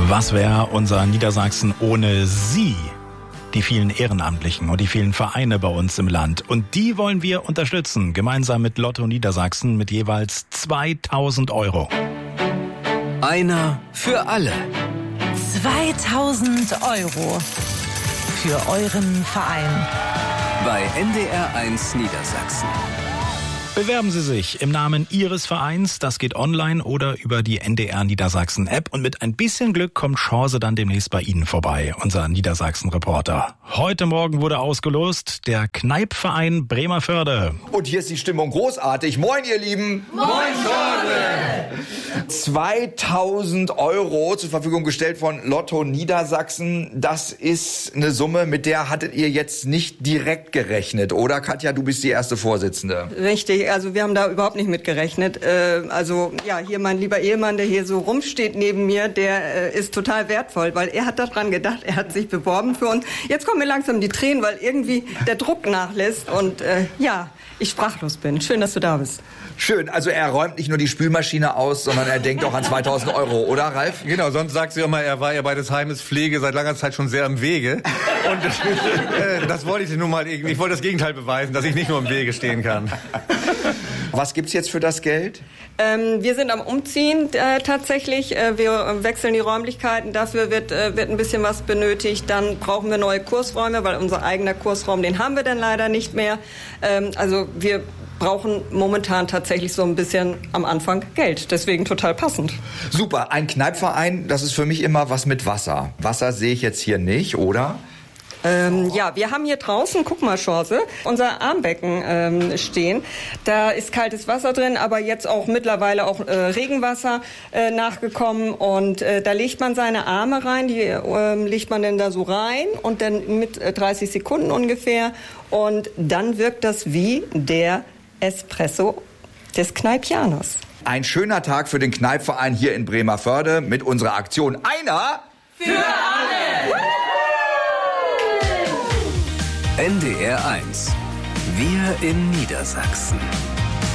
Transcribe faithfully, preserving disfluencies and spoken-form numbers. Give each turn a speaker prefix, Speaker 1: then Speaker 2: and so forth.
Speaker 1: Was wäre unser Niedersachsen ohne Sie? Die vielen Ehrenamtlichen und die vielen Vereine bei uns im Land. Und die wollen wir unterstützen, gemeinsam mit Lotto Niedersachsen mit jeweils zweitausend Euro.
Speaker 2: Einer für alle.
Speaker 3: zweitausend Euro für euren Verein.
Speaker 2: Bei N D R eins Niedersachsen.
Speaker 1: Bewerben Sie sich im Namen Ihres Vereins. Das geht online oder über die N D R Niedersachsen App. Und mit ein bisschen Glück kommt Chance dann demnächst bei Ihnen vorbei, unser Niedersachsen-Reporter. Heute Morgen wurde ausgelost der Kneippverein Bremerförde.
Speaker 4: Und hier ist die Stimmung großartig. Moin, ihr Lieben.
Speaker 5: Moin, Chance.
Speaker 4: zweitausend Euro zur Verfügung gestellt von Lotto Niedersachsen. Das ist eine Summe, mit der hattet ihr jetzt nicht direkt gerechnet, oder? Katja, du bist die erste Vorsitzende.
Speaker 5: Richtig. Also wir haben da überhaupt nicht mit gerechnet. Äh, also ja, hier mein lieber Ehemann, der hier so rumsteht neben mir, der äh, ist total wertvoll, weil er hat daran gedacht, er hat sich beworben für uns. Jetzt kommen mir langsam die Tränen, weil irgendwie der Druck nachlässt und äh, ja, ich sprachlos bin. Schön, dass du da bist.
Speaker 4: Schön, also er räumt nicht nur die Spülmaschine aus, sondern er denkt auch an zweitausend Euro, oder Ralf?
Speaker 6: Genau, sonst sagt sie immer, er war ja bei des Heimes Pflege seit langer Zeit schon sehr im Wege. Und äh, das wollte ich nun mal irgendwie, ich wollte das Gegenteil beweisen, dass ich nicht nur im Wege stehen kann.
Speaker 4: Was gibt's jetzt für das Geld?
Speaker 5: Ähm, wir sind am Umziehen äh, tatsächlich. Äh, wir wechseln die Räumlichkeiten. Dafür wird, äh, wird ein bisschen was benötigt. Dann brauchen wir neue Kursräume, weil unser eigener Kursraum, den haben wir dann leider nicht mehr. Ähm, also wir brauchen momentan tatsächlich so ein bisschen am Anfang Geld. Deswegen total passend.
Speaker 4: Super, ein Kneippverein, das ist für mich immer was mit Wasser. Wasser sehe ich jetzt hier nicht, oder?
Speaker 5: Ähm, ja, wir haben hier draußen, guck mal, Chance, unser Armbecken ähm, stehen. Da ist kaltes Wasser drin, aber jetzt auch mittlerweile auch äh, Regenwasser äh, nachgekommen. Und äh, da legt man seine Arme rein, die äh, legt man dann da so rein und dann mit äh, dreißig Sekunden ungefähr. Und dann wirkt das wie der Espresso des Kneipjaners.
Speaker 4: Ein schöner Tag für den Kneippverein hier in Bremerförde mit unserer Aktion Einer
Speaker 3: für alle!
Speaker 2: N D R eins. Wir in Niedersachsen.